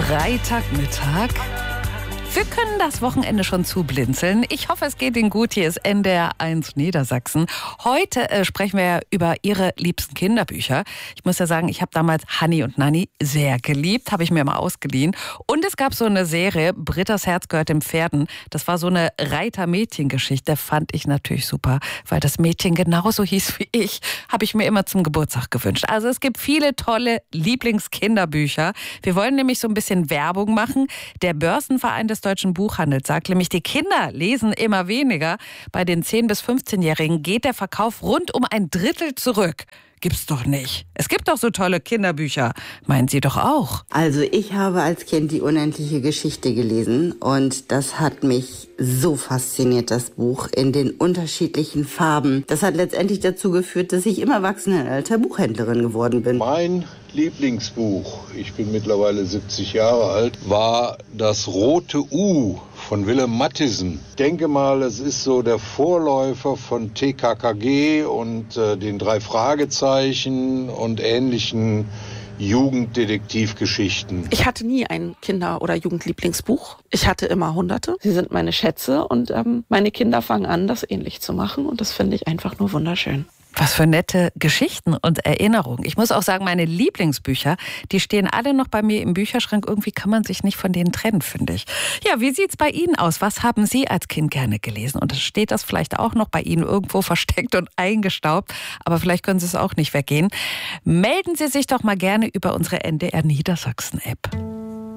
Freitagmittag. Wir können das Wochenende schon zublinzeln. Ich hoffe, es geht Ihnen gut. Hier ist NDR 1 Niedersachsen. Heute sprechen wir über Ihre liebsten Kinderbücher. Ich muss ja sagen, ich habe damals Hanni und Nanni sehr geliebt, habe ich mir mal ausgeliehen. Und es gab so eine Serie, Britta's Herz gehört den Pferden. Das war so eine Reiter-Mädchen-Geschichte, fand ich natürlich super, weil das Mädchen genauso hieß wie ich, habe ich mir immer zum Geburtstag gewünscht. Also es gibt viele tolle Lieblingskinderbücher. Wir wollen nämlich so ein bisschen Werbung machen. Der Börsenverein des Deutschen Buchhandels sagt nämlich, die Kinder lesen immer weniger. Bei den 10- bis 15-Jährigen geht der Verkauf rund um ein Drittel zurück. Gibt's doch nicht. Es gibt doch so tolle Kinderbücher. Meinen Sie doch auch? Also ich habe als Kind die unendliche Geschichte gelesen und das hat mich so fasziniert, das Buch, in den unterschiedlichen Farben. Das hat letztendlich dazu geführt, dass ich im Erwachsenenalter Buchhändlerin geworden bin. Mein Lieblingsbuch, ich bin mittlerweile 70 Jahre alt, war Das Rote U von Willem Matthijssen. Ich denke mal, es ist so der Vorläufer von TKKG und den 3 Fragezeichen und ähnlichen Jugenddetektivgeschichten. Ich hatte nie ein Kinder- oder Jugendlieblingsbuch. Ich hatte immer Hunderte. Sie sind meine Schätze und meine Kinder fangen an, das ähnlich zu machen und das finde ich einfach nur wunderschön. Was für nette Geschichten und Erinnerungen. Ich muss auch sagen, meine Lieblingsbücher, die stehen alle noch bei mir im Bücherschrank. Irgendwie kann man sich nicht von denen trennen, finde ich. Ja, wie sieht's bei Ihnen aus? Was haben Sie als Kind gerne gelesen? Und steht das vielleicht auch noch bei Ihnen irgendwo versteckt und eingestaubt? Aber vielleicht können Sie es auch nicht weggehen. Melden Sie sich doch mal gerne über unsere NDR Niedersachsen-App.